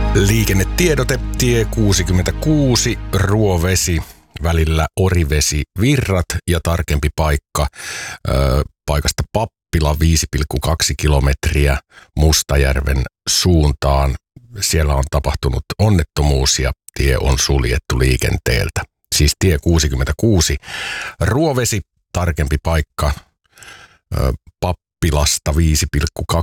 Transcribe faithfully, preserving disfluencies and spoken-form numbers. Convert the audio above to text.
Liikennetiedote, tie kuusikymmentäkuusi, Ruovesi, välillä Orivesi, Virrat ja tarkempi paikka ö, paikasta Pappila viisi pilkku kaksi kilometriä Mustajärven suuntaan. Siellä on tapahtunut onnettomuus ja tie on suljettu liikenteeltä. Siis tie kuusikymmentäkuusi, Ruovesi, tarkempi paikka ö, Pappilasta viisi pilkku kaksi